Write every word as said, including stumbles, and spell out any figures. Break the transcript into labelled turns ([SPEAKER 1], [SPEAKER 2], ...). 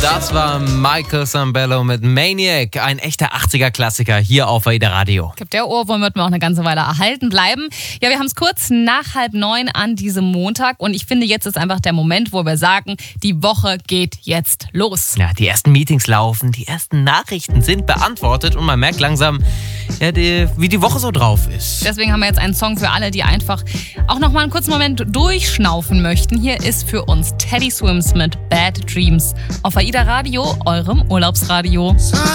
[SPEAKER 1] Das war Michael Sambello mit Maniac, ein echter achtziger-Klassiker hier auf AIDA Radio.
[SPEAKER 2] Ich glaube, der Ohrwurm wird mir auch eine ganze Weile erhalten bleiben. Ja, wir haben es kurz nach halb neun an diesem Montag und ich finde, jetzt ist einfach der Moment, wo wir sagen, die Woche geht jetzt los.
[SPEAKER 1] Ja, die ersten Meetings laufen, die ersten Nachrichten sind beantwortet und man merkt langsam, ja, die, wie die Woche so drauf ist.
[SPEAKER 2] Deswegen haben wir jetzt einen Song für alle, die einfach auch noch mal einen kurzen Moment durchschnaufen möchten. Hier ist für uns Teddy Swims mit Bad Dreams auf AIDA Radio, eurem Urlaubsradio.